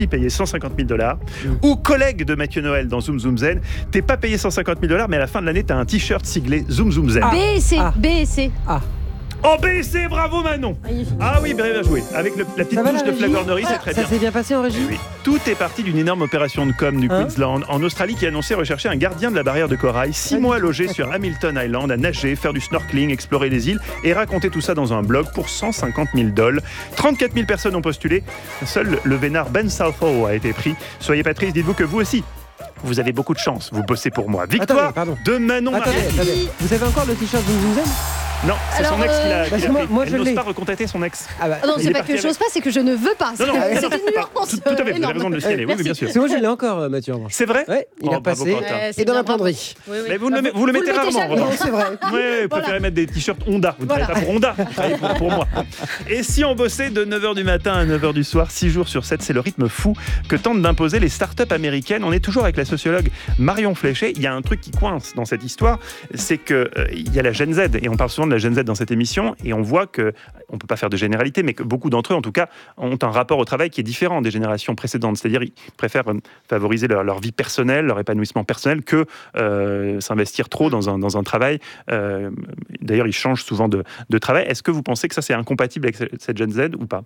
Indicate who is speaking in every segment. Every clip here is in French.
Speaker 1: payé 150 000 $, ou collègue de Mathieu Noël dans Zoom Zoom Zen, t'es pas payé 150 000 $, mais à la fin de l'année, t'as un t-shirt siglé Zoom Zoom Zen.
Speaker 2: BSC.
Speaker 1: Oh, BSC, bravo Manon. Ah oui, bien joué. Avec la petite touche de flagornerie, c'est très bien.
Speaker 3: Ça s'est bien passé en régie.
Speaker 1: Oui. Tout est parti d'une énorme opération de com du Queensland en Australie qui annonçait rechercher un gardien de la barrière de corail, 6 mois logé sur Hamilton Island, à nager, faire du snorkeling, explorer les îles et raconter tout ça dans un blog pour 150 000 $. 34 000 personnes ont postulé. Seul le vénard Ben Southall a été pris. Soyez Patrice, dites-vous que vous aussi, vous avez beaucoup de chance. Vous bossez pour moi. Victoire de Manon Marais.
Speaker 3: Attendez. Vous avez encore le t-shirt Zoom Zoom Zen ?
Speaker 1: Non, c'est son ex qui l'a pris.
Speaker 3: Moi,
Speaker 1: Elle n'ose pas recontacter son ex.
Speaker 2: Non, c'est pas que je n'ose pas, c'est que je ne veux pas.
Speaker 1: Non,
Speaker 2: c'est une nuance.
Speaker 1: Tout à fait, vous avez raison de le signaler. Oui, bien sûr.
Speaker 3: C'est moi, je l'ai encore, Mathieu.
Speaker 1: C'est vrai ?
Speaker 3: Ouais, il a passé. Et dans la penderie.
Speaker 1: Mais vous le mettez rarement.
Speaker 3: Non, c'est vrai.
Speaker 1: Oui, vous préférez mettre des t-shirts Honda. Vous ne travaillez pas pour Honda, vous travaillez pour moi. Et si on bossait de 9h du matin à 9h du soir, 6 jours sur 7, c'est le rythme fou que tentent d'imposer les startups américaines. On est toujours avec la sociologue Marion Fléché. Il y a un truc qui coince dans cette histoire, c'est qu'il y a la Gen Z, et on parle souvent de la Gen Z dans cette émission, et on voit que, on ne peut pas faire de généralité, mais que beaucoup d'entre eux, en tout cas, ont un rapport au travail qui est différent des générations précédentes. C'est-à-dire, ils préfèrent favoriser leur vie personnelle, leur épanouissement personnel, que s'investir trop dans un travail. D'ailleurs, ils changent souvent de travail. Est-ce que vous pensez que ça, c'est incompatible avec cette Gen Z ou pas ?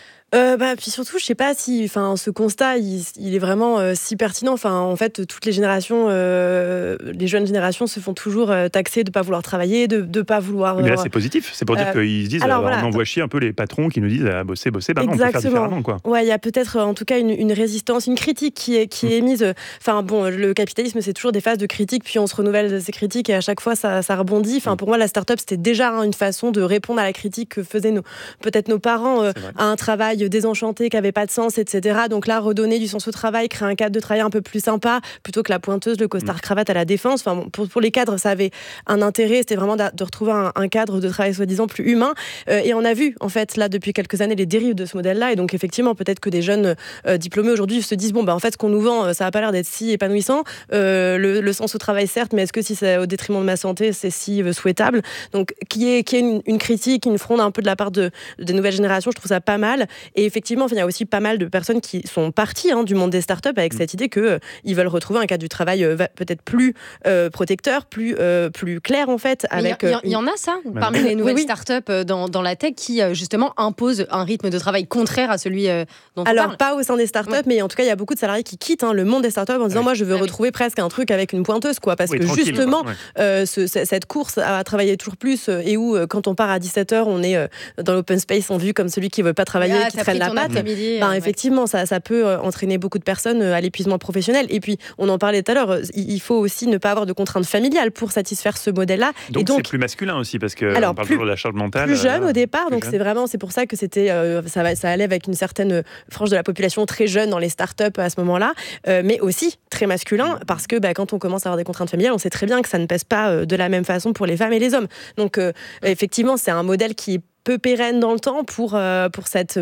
Speaker 4: Puis surtout, je sais pas si, ce constat, il est vraiment si pertinent. En fait, toutes les générations, les jeunes générations se font toujours taxer de pas vouloir travailler, de pas vouloir.
Speaker 1: Mais là, c'est positif. C'est pour dire qu'ils se disent, on envoie chier un peu les patrons qui nous disent, bosser. Bah non, on peut faire différemment, quoi.
Speaker 4: Ouais, il y a peut-être, en tout cas, une résistance, une critique qui est émise. Le capitalisme, c'est toujours des phases de critique, puis on se renouvelle de ces critiques et à chaque fois, ça rebondit. Pour moi, la start-up, c'était déjà une façon de répondre à la critique que faisaient peut-être nos parents à un travail désenchanté, qui n'avait pas de sens, etc. Donc là, redonner du sens au travail, créer un cadre de travail un peu plus sympa, plutôt que la pointeuse, le costard-cravate à la défense. Pour les cadres, ça avait un intérêt, c'était vraiment de retrouver un cadre de travail soi-disant plus humain. Et on a vu, en fait, là, depuis quelques années, les dérives de ce modèle-là. Et donc, effectivement, peut-être que des jeunes diplômés aujourd'hui se disent, en fait, ce qu'on nous vend, ça n'a pas l'air d'être si épanouissant. Le sens au travail, certes, mais est-ce que si c'est au détriment de ma santé, c'est si souhaitable ? Donc, qui est une critique, une fronde un peu de la part des nouvelles générations, je trouve ça pas mal. Et effectivement, il y a aussi pas mal de personnes qui sont parties du monde des startups avec cette idée qu'ils veulent retrouver un cadre du travail peut-être plus protecteur, plus clair en fait.
Speaker 2: Il y en a ça parmi les nouvelles startups dans la tech qui justement imposent un rythme de travail contraire à celui dont on parle.
Speaker 4: Alors pas au sein des startups, mais en tout cas il y a beaucoup de salariés qui quittent le monde des startups en disant moi je veux retrouver presque un truc avec une pointeuse parce que justement cette course à travailler toujours plus et où quand on part à 17h on est dans l'open space on vit comme celui qui veut pas travailler, qui traîne la patte. Effectivement, ça peut entraîner beaucoup de personnes à l'épuisement professionnel. Et puis, on en parlait tout à l'heure, il faut aussi ne pas avoir de contraintes familiales pour satisfaire ce modèle-là.
Speaker 1: Donc c'est plus masculin aussi, parce qu'on parle toujours de la charge mentale.
Speaker 4: Plus jeune au départ, donc c'est pour ça que c'était, ça allait avec une certaine frange de la population très jeune dans les startups à ce moment-là, mais aussi très masculin, parce que quand on commence à avoir des contraintes familiales, on sait très bien que ça ne pèse pas de la même façon pour les femmes et les hommes. Donc, effectivement, c'est un modèle qui est peu pérenne dans le temps pour cette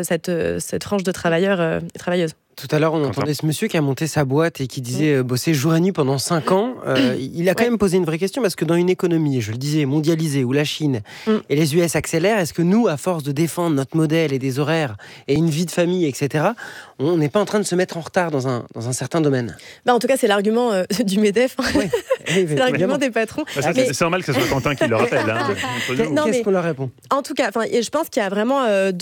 Speaker 4: frange de travailleurs et travailleuses.
Speaker 3: Tout à l'heure, on entendait ce monsieur qui a monté sa boîte et qui disait bosser jour et nuit pendant 5 ans. Il a quand même posé une vraie question, parce que dans une économie, je le disais, mondialisée, où la Chine et les US accélèrent, est-ce que nous, à force de défendre notre modèle et des horaires et une vie de famille, etc., on n'est pas en train de se mettre en retard dans un certain domaine ?
Speaker 4: En tout cas, c'est l'argument du MEDEF. C'est l'argument des patrons.
Speaker 1: C'est normal que ce soit Quentin qui le rappelle.
Speaker 3: Qu'est-ce qu'on leur répond ?
Speaker 4: En tout cas, je pense qu'il y a vraiment...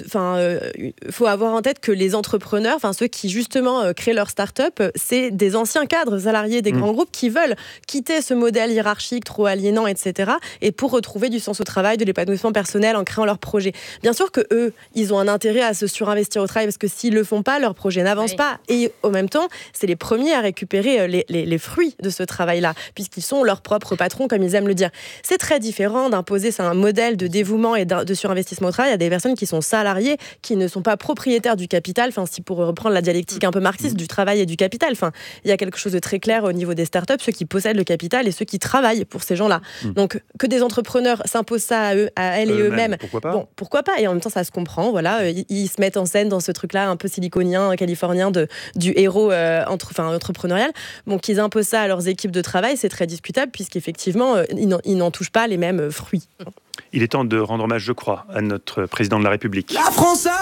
Speaker 4: faut avoir en tête que les entrepreneurs, ceux qui justement créent leur start-up, c'est des anciens cadres salariés des grands groupes qui veulent quitter ce modèle hiérarchique trop aliénant, etc. et pour retrouver du sens au travail, de l'épanouissement personnel en créant leur projet. Bien sûr que eux, ils ont un intérêt à se surinvestir au travail parce que s'ils le font pas, leur projet n'avance pas. Et en même temps, c'est les premiers à récupérer les fruits de ce travail-là, puisqu'ils sont leurs propres patrons, comme ils aiment le dire. C'est très différent d'imposer un modèle de dévouement et de surinvestissement au travail. Il y a des personnes qui sont salariées, qui ne sont pas propriétaires du capital. Si pour reprendre la dialectique un peu marxiste du travail et du capital, il y a quelque chose de très clair au niveau des startups, ceux qui possèdent le capital et ceux qui travaillent pour ces gens-là. Donc que des entrepreneurs s'imposent ça à elles et eux-mêmes, pourquoi pas, et en même temps ça se comprend, voilà, ils se mettent en scène dans ce truc-là un peu siliconien, californien du héros entrepreneurial. Qu'ils imposent ça à leurs équipes de travail, c'est très discutable puisqu'effectivement ils n'en touchent pas les mêmes fruits.
Speaker 1: Il est temps de rendre hommage, je crois, à notre président de la République.
Speaker 5: La France a